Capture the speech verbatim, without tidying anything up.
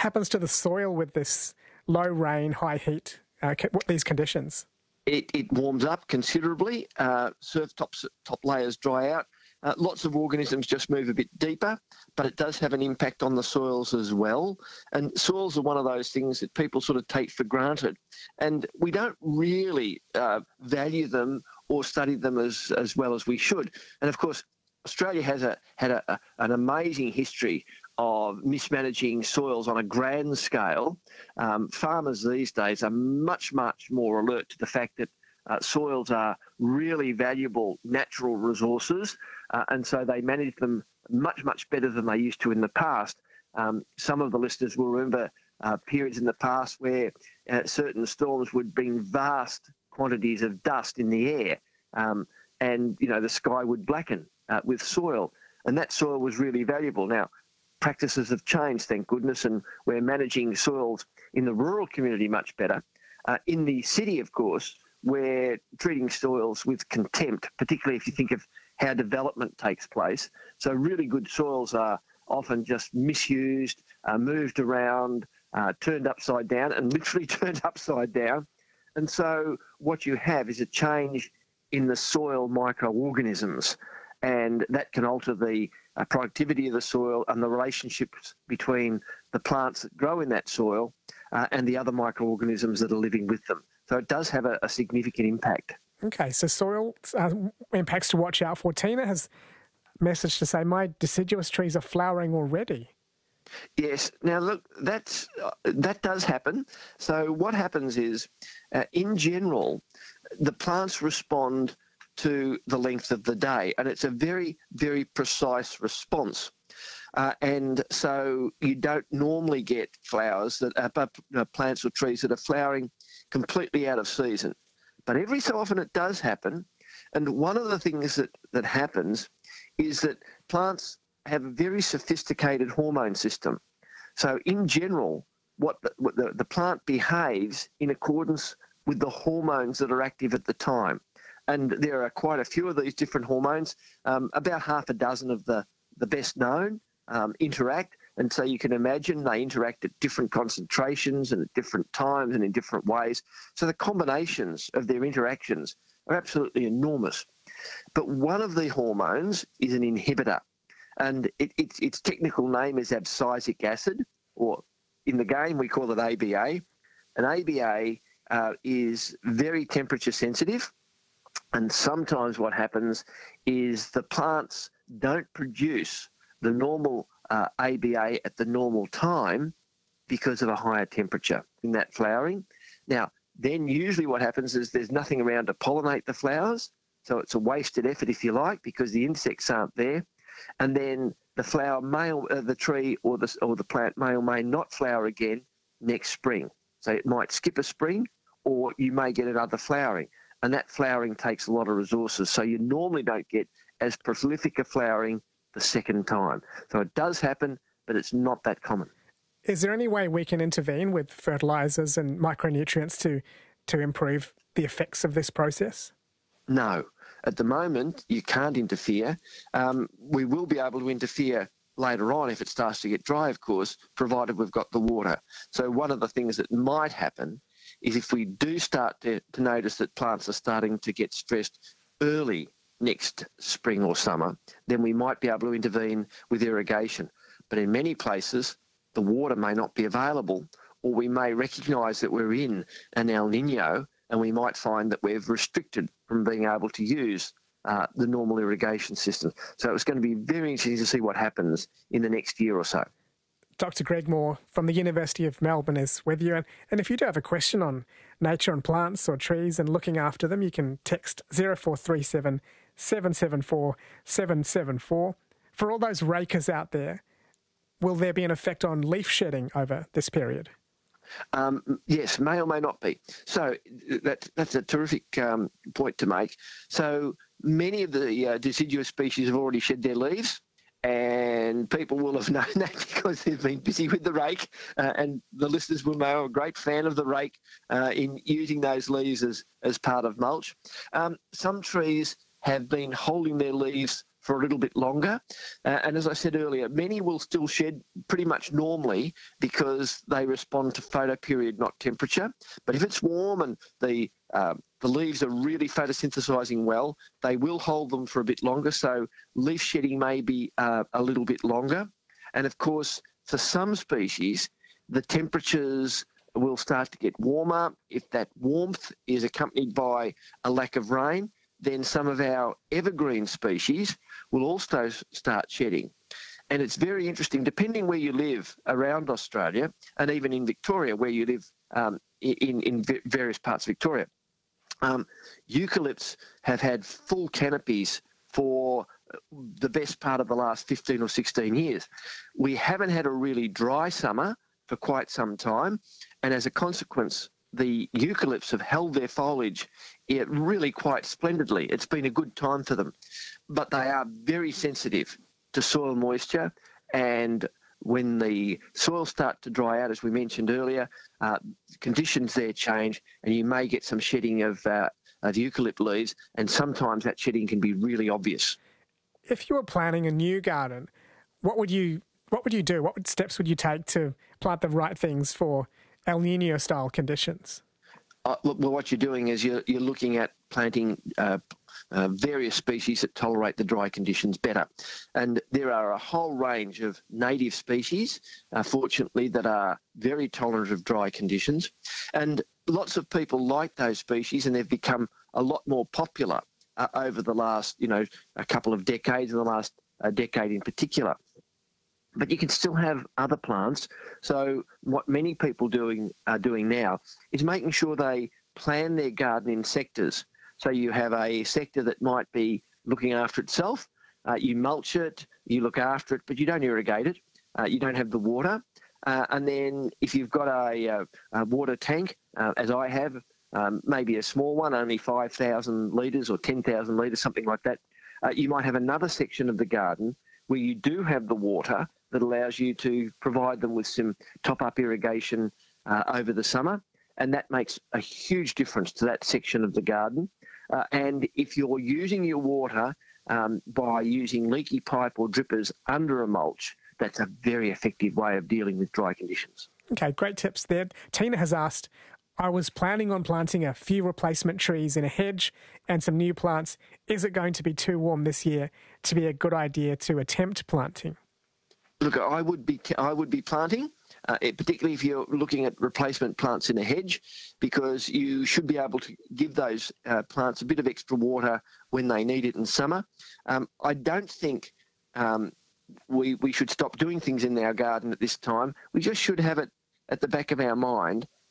happens to the soil with this low rain, high heat, uh, what these conditions? It, it warms up considerably. Uh, surf tops, top layers dry out. Uh, lots of organisms just move a bit deeper, but it does have an impact on the soils as well. And soils are one of those things that people sort of take for granted. And we don't really uh, value them or study them as, as well as we should. And of course, Australia has a, had a, a, an amazing history of mismanaging soils on a grand scale. Um, farmers these days are much, much more alert to the fact that uh, soils are really valuable natural resources, uh, and so they manage them much, much better than they used to in the past. Um, some of the listeners will remember uh, periods in the past where uh, certain storms would bring vast quantities of dust in the air, um, and you know the sky would blacken uh, with soil, and that soil was really valuable. Now, practices have changed, thank goodness, and we're managing soils in the rural community much better. Uh, in the city, of course, we're treating soils with contempt, particularly if you think of how development takes place. So really good soils are often just misused, uh, moved around, uh, turned upside down, and literally turned upside down. And so what you have is a change in the soil microorganisms, and that can alter the uh, productivity of the soil and the relationships between the plants that grow in that soil uh, and the other microorganisms that are living with them. So it does have a, a significant impact. Okay, so soil uh, impacts to watch out for. Tina has a message to say, my deciduous trees are flowering already. Yes. Now, look, that's, uh, that does happen. So what happens is, uh, in general, the plants respond to the length of the day, and it's a very, very precise response. Uh, and so you don't normally get flowers that are uh, plants or trees that are flowering completely out of season. But every so often it does happen, and one of the things that, that happens is that plants have a very sophisticated hormone system. So in general, what the, what the, the plant behaves in accordance with the hormones that are active at the time. And there are quite a few of these different hormones. Um, about half a dozen of the, the best known um, interact. And so you can imagine they interact at different concentrations and at different times and in different ways. So the combinations of their interactions are absolutely enormous. But one of the hormones is an inhibitor. And it, it, its technical name is abscisic acid, or in the game we call it A B A. And A B A uh, is very temperature sensitive. And sometimes what happens is the plants don't produce the normal uh, A B A at the normal time because of a higher temperature in that flowering. Now, then usually what happens is there's nothing around to pollinate the flowers, so it's a wasted effort, if you like, because the insects aren't there. And then the flower may, uh, the tree or the, or the plant may or may not flower again next spring. So it might skip a spring, or you may get another flowering. And that flowering takes a lot of resources. So you normally don't get as prolific a flowering the second time. So it does happen, but it's not that common. Is there any way we can intervene with fertilisers and micronutrients to, to improve the effects of this process? No. At the moment, you can't interfere. Um, we will be able to interfere later on if it starts to get dry, of course, provided we've got the water. So one of the things that might happen is if we do start to, to notice that plants are starting to get stressed early next spring or summer, then we might be able to intervene with irrigation. But in many places, the water may not be available, or we may recognise that we're in an El Nino and we might find that we've restricted from being able to use uh, the normal irrigation system. So it's going to be very interesting to see what happens in the next year or so. Doctor Greg Moore from the University of Melbourne is with you. And, and if you do have a question on nature and plants or trees and looking after them, you can text zero four three seven, seven seven four, seven seven four. For all those rakers out there, will there be an effect on leaf shedding over this period? Um, yes, may or may not be. So that, that's a terrific um, point to make. So many of the uh, deciduous species have already shed their leaves, and people will have known that because they've been busy with the rake, uh, and the listeners will know I'm a great fan of the rake uh, in using those leaves as, as part of mulch. Um, some trees have been holding their leaves for a little bit longer. Uh, and as I said earlier, many will still shed pretty much normally because they respond to photoperiod, not temperature. But if it's warm and the uh, the leaves are really photosynthesizing well, they will hold them for a bit longer. So leaf shedding may be uh, a little bit longer. And of course, for some species, the temperatures will start to get warmer. If that warmth is accompanied by a lack of rain, then some of our evergreen species will also start shedding. And it's very interesting, depending where you live around Australia, and even in Victoria, where you live um, in, in various parts of Victoria, um, eucalypts have had full canopies for the best part of the last fifteen or sixteen years. We haven't had a really dry summer for quite some time, and as a consequence, the eucalypts have held their foliage yeah, really quite splendidly. It's been a good time for them, but they are very sensitive to soil moisture, and when the soils start to dry out, as we mentioned earlier, uh, conditions there change, and you may get some shedding of, uh, of eucalypt leaves, and sometimes that shedding can be really obvious. If you were planting a new garden, what would you what would you do? What steps would you take to plant the right things for El Nino style conditions? Uh, look, well, what you're doing is you're, you're looking at planting uh, uh, various species that tolerate the dry conditions better. And there are a whole range of native species, uh, fortunately, that are very tolerant of dry conditions. And lots of people like those species, and they've become a lot more popular uh, over the last, you know, a couple of decades, in the last uh, decade in particular. But you can still have other plants. So what many people doing are doing now is making sure they plan their garden in sectors. So you have a sector that might be looking after itself. Uh, you mulch it, you look after it, but you don't irrigate it. Uh, you don't have the water. Uh, and then if you've got a, a, a water tank, uh, as I have, um, maybe a small one, only five thousand litres or ten thousand litres, something like that, uh, you might have another section of the garden where you do have the water that allows you to provide them with some top-up irrigation uh, over the summer, and that makes a huge difference to that section of the garden. Uh, and if you're using your water um, by using leaky pipe or drippers under a mulch, that's a very effective way of dealing with dry conditions. Okay, great tips there. Tina has asked, I was planning on planting a few replacement trees in a hedge and some new plants. Is it going to be too warm this year to be a good idea to attempt planting? Look, I would be I would be planting, uh, particularly if you're looking at replacement plants in a hedge, because you should be able to give those uh, plants a bit of extra water when they need it in summer. Um, I don't think um, we we should stop doing things in our garden at this time. We just should have it at the back of our mind